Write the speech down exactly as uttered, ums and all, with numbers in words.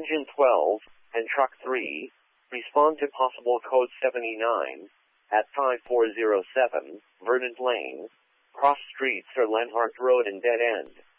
Engine twelve and Truck three respond to possible code seventy-nine at five four zero seven Verdant Lane, cross streets or Lenhart Road and dead end.